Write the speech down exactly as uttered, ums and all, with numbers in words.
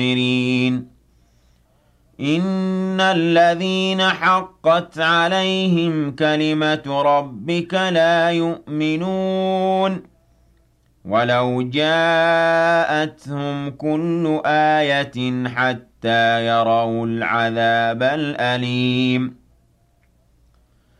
إِنَّ الَّذِينَ حَقَّتْ عَلَيْهِمْ كَلِمَةُ رَبِّكَ لَا يُؤْمِنُونَ وَلَوْ جَاءَتْهُمْ كُلُّ آيَةٍ حَتَّىٰ يَرَوُا الْعَذَابَ الْأَلِيمَ